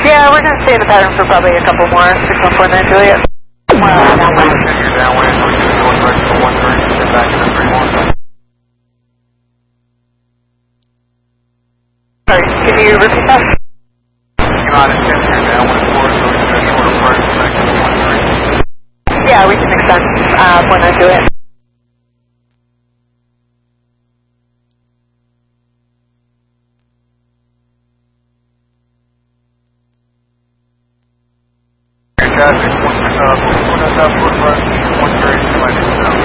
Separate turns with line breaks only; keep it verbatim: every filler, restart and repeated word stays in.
Yeah, we're going to stay in the pattern for probably a couple more. six one four nine Juliet.
Well, you're downwind, we're just going back to one three, get back to three one.
Sorry, can you repeat that?
United ten, you're downwind four, so we got short approach back to one three.
Yeah, we can extend uh, four nine Juliet.
Traffic, one, uh, one, one, one, one, one, three,